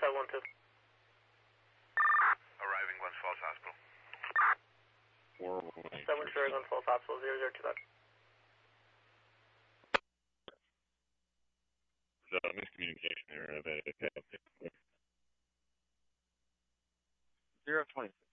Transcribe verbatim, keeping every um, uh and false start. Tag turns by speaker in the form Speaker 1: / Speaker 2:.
Speaker 1: seven one two.
Speaker 2: Arriving Glens Falls Hospital.
Speaker 1: seven sure, Glens Falls Hospital, zero zero two five.
Speaker 3: There's a miscommunication there.
Speaker 4: zero twenty-six.